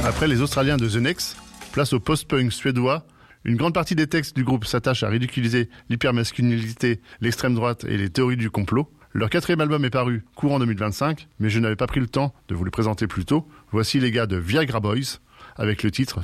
Après les Australiens de The Next, place au post-punk suédois. Une grande partie des textes du groupe s'attachent à ridiculiser l'hypermasculinité, l'extrême droite et les théories du complot. Leur 4e album est paru courant 2025, mais je n'avais pas pris le temps de vous le présenter plus tôt. Voici les gars de Viagra Boys avec le titre